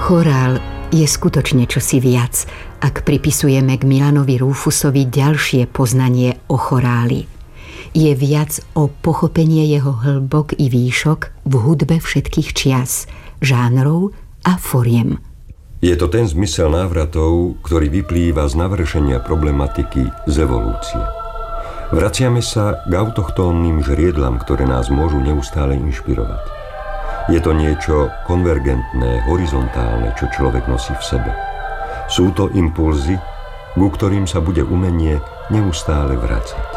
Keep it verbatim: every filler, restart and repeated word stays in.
Chorál je skutočne čosi viac, ak pripisujeme k Milanovi Rúfusovi ďalšie poznanie o choráli. Je viac o pochopenie jeho hĺbok i výšok v hudbe všetkých čias, žánrov a foriem. Je to ten zmysel návratov, ktorý vyplýva z navršenia problematiky z evolúcie. Vraciame sa k autochtónnym žriedlam, ktoré nás môžu neustále inšpirovať. Je to niečo konvergentné, horizontálne, čo človek nosí v sebe. Sú to impulzy, ku ktorým sa bude umenie neustále vracať.